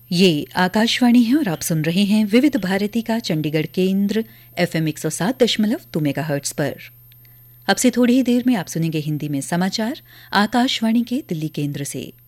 ये आकाशवाणी है और आप सुन रहे हैं विविध भारती का चंडीगढ़ केंद्र FM 107.2 मेगाहर्ट्ज पर। अब से थोड़ी ही देर में आप सुनेंगे हिंदी में समाचार आकाशवाणी के दिल्ली केंद्र से।